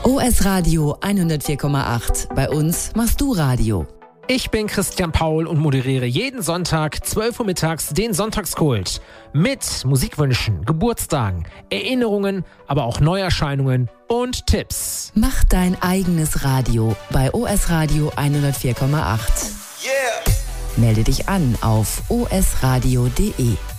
OS Radio 104,8. Bei uns machst du Radio. Ich bin Christian Paul und moderiere jeden Sonntag 12 Uhr mittags den Sonntagskult. Mit Musikwünschen, Geburtstagen, Erinnerungen, aber auch Neuerscheinungen und Tipps. Mach dein eigenes Radio bei OS Radio 104,8. Yeah. Melde dich an auf osradio.de.